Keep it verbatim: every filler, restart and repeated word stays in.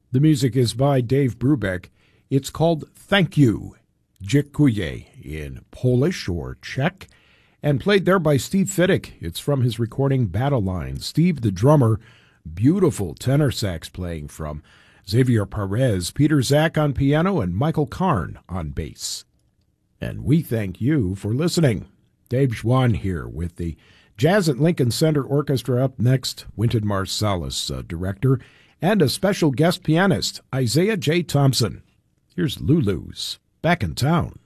The music is by Dave Brubeck. It's called Thank You, Dziękuję in Polish or Czech, and played there by Steve Fiddick. It's from his recording Battle Line. Steve, the drummer, beautiful tenor sax playing from Xavier Perez, Peter Zach on piano, and Michael Karn on bass. And we thank you for listening. Dave Schwann here with the Jazz at Lincoln Center Orchestra. Up next, Wynton Marsalis, uh, director, and a special guest pianist, Isaiah J. Thompson. Here's Lulu's Back in Town.